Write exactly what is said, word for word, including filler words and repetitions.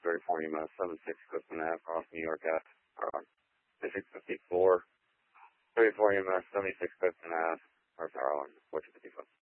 thirty-four E M S, seven six Clifton Ave, across New York Ave. Uh, six fifty-four, thirty-four E M S, seventy-six Clifton Ave, or Power Line, fourteen fifty-five.